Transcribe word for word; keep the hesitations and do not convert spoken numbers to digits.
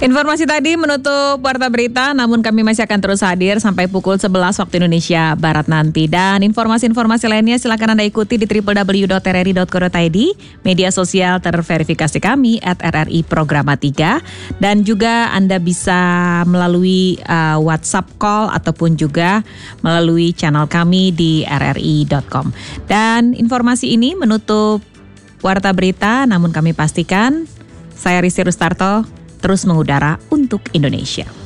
Informasi tadi menutup Warta Berita, namun kami masih akan terus hadir sampai pukul sebelas waktu Indonesia Barat nanti. Dan informasi-informasi lainnya silakan Anda ikuti di w w w dot r r i dot co dot i d, media sosial terverifikasi kami at r r i programa tiga, dan juga Anda bisa melalui uh, WhatsApp call ataupun juga melalui channel kami di r r i dot com. Dan informasi ini menutup Warta Berita, namun kami pastikan saya Rizky Rustarto terus mengudara untuk Indonesia.